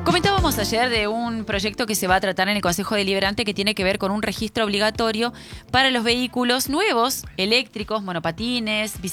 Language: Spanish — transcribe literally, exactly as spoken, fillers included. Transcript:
Comentábamos ayer de un proyecto que se va a tratar en el Consejo Deliberante que tiene que ver con un registro obligatorio para los vehículos nuevos, eléctricos, monopatines, bicicletas,